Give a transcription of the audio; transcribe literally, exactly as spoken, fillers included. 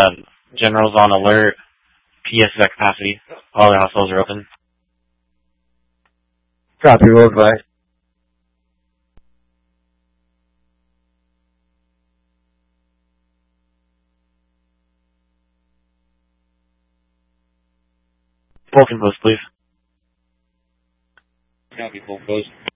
Uh, General's on alert. P S is at capacity. All the hospitals are open. Copy, roll advice. Full post, please. Copy, full post.